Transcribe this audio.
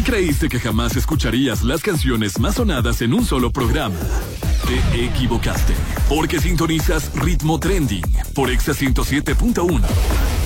Creíste que jamás escucharías las canciones más sonadas en un solo programa. Te equivocaste, porque sintonizas Ritmo Trending por Exa 107.1.